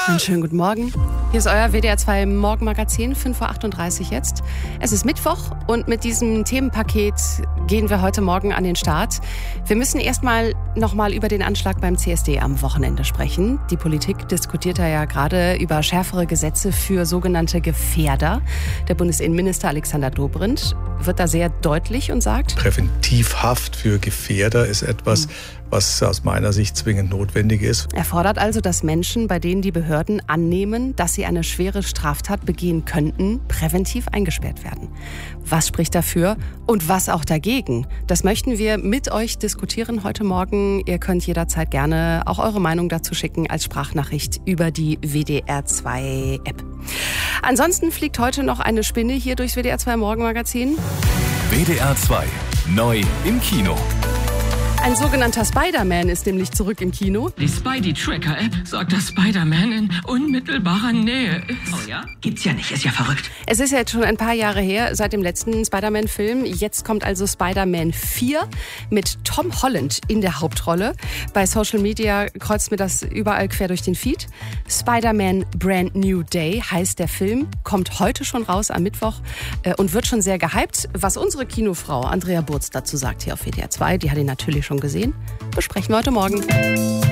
Einen schönen guten Morgen. Hier ist euer WDR 2 Morgenmagazin, 5.38 Uhr jetzt. Es ist Mittwoch und mit diesem Themenpaket gehen wir heute Morgen an den Start. Wir müssen erstmal nochmal über den Anschlag beim CSD am Wochenende sprechen. Die Politik diskutiert da ja gerade über schärfere Gesetze für sogenannte Gefährder. Der Bundesinnenminister Alexander Dobrindt wird da sehr deutlich und sagt: Präventivhaft für Gefährder ist etwas, was aus meiner Sicht zwingend notwendig ist. Er fordert also, dass Menschen, bei denen die Behörden annehmen, dass sie eine schwere Straftat begehen könnten, präventiv eingesperrt werden. Was spricht dafür und was auch dagegen? Das möchten wir mit euch diskutieren heute Morgen. Ihr könnt jederzeit gerne auch eure Meinung dazu schicken als Sprachnachricht über die WDR 2 App. Ansonsten fliegt heute noch eine Spinne hier durchs WDR 2 Morgenmagazin. WDR 2 neu im Kino. Ein sogenannter Spider-Man ist nämlich zurück im Kino. Die Spidey-Tracker-App sagt, dass Spider-Man in unmittelbarer Nähe ist. Oh ja? Gibt's ja nicht, ist ja verrückt. Es ist ja jetzt schon ein paar Jahre her, seit dem letzten Spider-Man-Film. Jetzt kommt also Spider-Man 4 mit Tom Holland in der Hauptrolle. Bei Social Media kreuzt mir das überall quer durch den Feed. Spider-Man Brand New Day heißt der Film, kommt heute schon raus am Mittwoch und wird schon sehr gehypt. Was unsere Kinofrau Andrea Burz dazu sagt hier auf WDR 2, die hat ihn natürlich schon gesehen, besprechen wir heute Morgen.